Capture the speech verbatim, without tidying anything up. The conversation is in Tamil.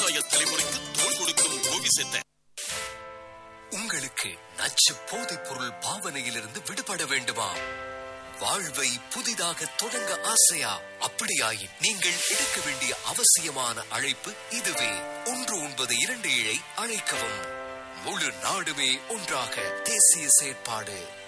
விவசாய தலைமுறைக்கு தோள் கொடுக்கும் கோவிசெத்த. உங்களுக்கு நச்சு போதைப் பொருள் பாவனையிலிருந்து விடுபட வேண்டுமா? வாழ்வை புதிதாக தொடங்க ஆசையா? அப்படியாயின் நீங்கள் எடுக்க வேண்டிய அவசியமான அழைப்பு இதுவே. ஒன்று ஒன்பது இரண்டு ஏழை அழைக்கவும். முழு நாடுமே ஒன்றாக தேசிய செயற்பாடு.